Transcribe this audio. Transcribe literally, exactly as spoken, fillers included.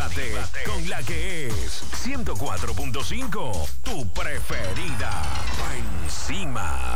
Motívate con la que es ciento cuatro punto cinco, tu preferida. Pa' encima.